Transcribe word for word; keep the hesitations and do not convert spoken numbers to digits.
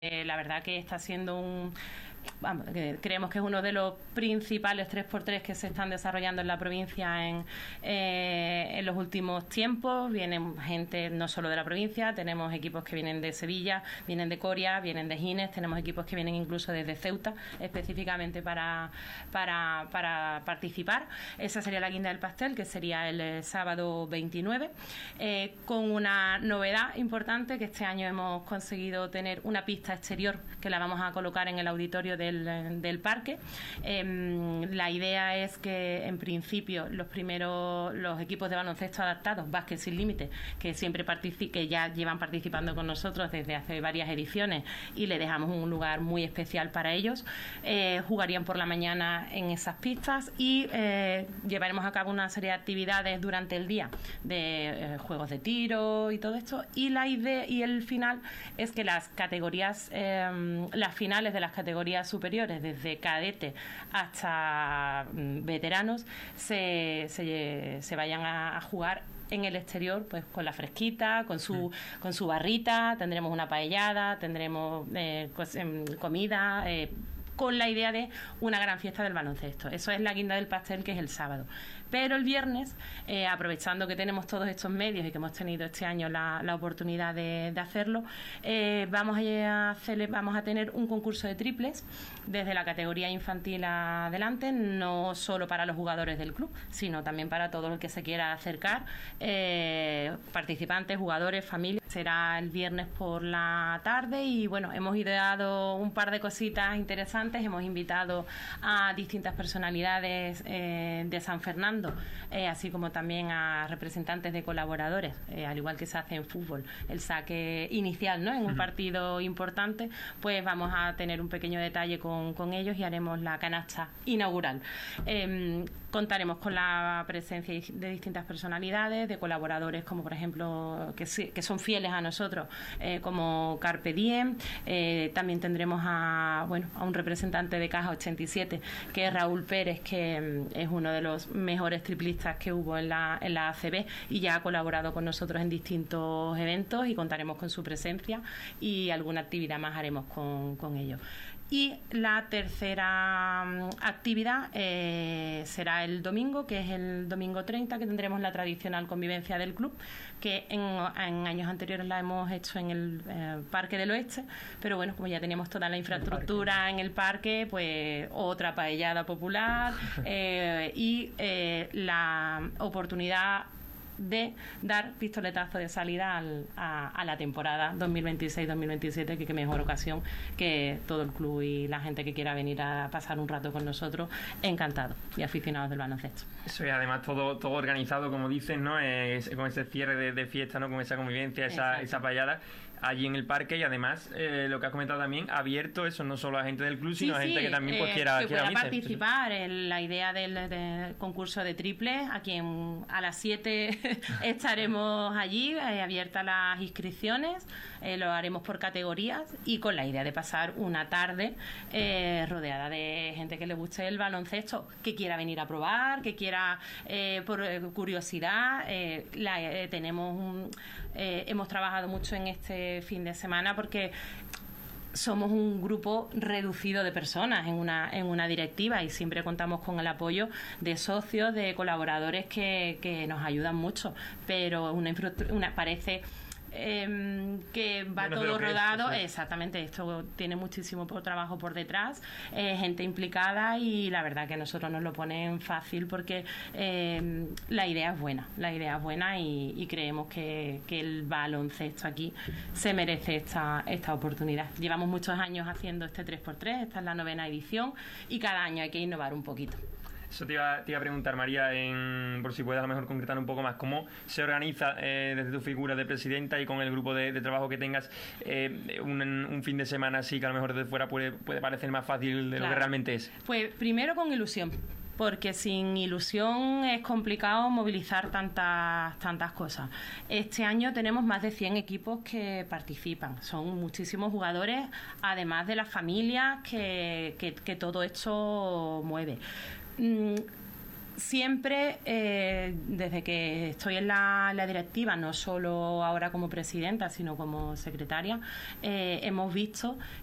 Eh, la verdad que está siendo un... Vamos, que creemos que es uno de los principales tres por tres que se están desarrollando en la provincia en, eh, en los últimos tiempos. Vienen gente no solo de la provincia, tenemos equipos que vienen de Sevilla, vienen de Coria, vienen de Gines, tenemos equipos que vienen incluso desde Ceuta específicamente para, para, para participar. Esa sería la guinda del pastel, que sería el eh, sábado veintinueve, eh, con una novedad importante, que este año hemos conseguido tener una pista exterior que la vamos a colocar en el auditorio Del, del parque. Eh, la idea es que en principio los primeros los equipos de baloncesto adaptados, Básquet Sin Límite, que siempre particip que ya llevan participando con nosotros desde hace varias ediciones y le dejamos un lugar muy especial para ellos, eh, jugarían por la mañana en esas pistas y eh, llevaremos a cabo una serie de actividades durante el día de eh, juegos de tiro y todo esto, y la idea y el final es que las categorías eh, las finales de las categorías superiores, desde cadete hasta mm, veteranos, se, se, se vayan a, a jugar en el exterior, pues con la fresquita, con su mm. con su barrita, tendremos una paellada, tendremos eh, cos, eh, comida, eh, con la idea de una gran fiesta del baloncesto. Eso es la guinda del pastel, que es el sábado. Pero el viernes, eh, aprovechando que tenemos todos estos medios y que hemos tenido este año la, la oportunidad de, de hacerlo, eh, vamos, a hacer, vamos a tener un concurso de triples desde la categoría infantil adelante, no solo para los jugadores del club, sino también para todo el que se quiera acercar, eh, participantes, jugadores, familias. Será el viernes por la tarde y bueno, hemos ideado un par de cositas interesantes. Hemos invitado a distintas personalidades eh, de San Fernando, eh, así como también a representantes de colaboradores, eh, al igual que se hace en fútbol, el saque inicial, ¿no?, en un partido importante. Pues vamos a tener un pequeño detalle con, con ellos y haremos la canasta inaugural. Eh, contaremos con la presencia de distintas personalidades, de colaboradores como por ejemplo que, que son fieles a nosotros, eh, como Carpe Diem. Eh, también tendremos a, bueno, a un representante de Caja ochenta y siete, que es Raúl Pérez, que es uno de los mejores triplistas que hubo en la, en la A C B y ya ha colaborado con nosotros en distintos eventos, y contaremos con su presencia y alguna actividad más haremos con, con ellos. Y la tercera actividad eh, será el domingo, que es el domingo treinta, que tendremos la tradicional convivencia del club, que en, en años anteriores la hemos hecho en el eh, Parque del Oeste, pero bueno, como ya teníamos toda la infraestructura en el parque, pues otra paellada popular eh, y eh, la oportunidad de dar pistoletazo de salida al, a, a la temporada dos mil veintiséis dos mil veintisiete, que qué mejor ocasión que todo el club y la gente que quiera venir a pasar un rato con nosotros, encantados y aficionados del baloncesto. Eso, y además todo todo organizado, como dicen, ¿no? Es, con ese cierre de, de fiesta, ¿no? Con esa convivencia, esa, esa payada allí en el parque, y además eh, lo que has comentado también, abierto eso no solo a gente del club, sino sí, a gente sí, que también pues, quiera, que quiera pueda participar en la idea del, del concurso de triples. Aquí en, a las siete estaremos allí, eh, abiertas las inscripciones, eh, lo haremos por categorías y con la idea de pasar una tarde eh, rodeada de gente que le guste el baloncesto, que quiera venir a probar, que quiera eh, por curiosidad. Eh, la, eh, tenemos un, eh, hemos trabajado mucho en este fin de semana porque somos un grupo reducido de personas en una en una directiva y siempre contamos con el apoyo de socios, de colaboradores que, que nos ayudan mucho, pero una, una parece Eh, que va bueno, todo rodado, es, sí. Exactamente, esto tiene muchísimo trabajo por detrás, eh, gente implicada, y la verdad que a nosotros nos lo ponen fácil porque eh, la idea es buena, la idea es buena y, y creemos que, que el baloncesto aquí se merece esta, esta oportunidad. Llevamos muchos años haciendo este tres por tres, esta es la novena edición y cada año hay que innovar un poquito. Eso te iba, te iba a preguntar, María, en, por si puedes a lo mejor concretar un poco más, ¿cómo se organiza eh, desde tu figura de presidenta y con el grupo de, de trabajo que tengas eh, un, un fin de semana así que a lo mejor desde fuera puede, puede parecer más fácil de claro. lo que realmente es? Pues primero con ilusión, porque sin ilusión es complicado movilizar tantas tantas cosas. Este año tenemos más de cien equipos que participan, son muchísimos jugadores, además de las familias que, que, que todo esto mueve. siempre, eh, desde que estoy en la, la directiva, no solo ahora como presidenta, sino como secretaria, eh, hemos visto